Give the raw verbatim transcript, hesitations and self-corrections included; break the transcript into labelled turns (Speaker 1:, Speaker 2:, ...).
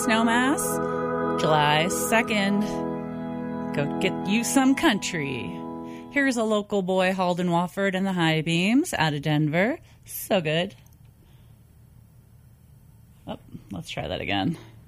Speaker 1: Snowmass, July second. Go get you some country. Here's a local boy, Halden Wofford and the High Beams out of Denver. So good. Oh, let's try that again.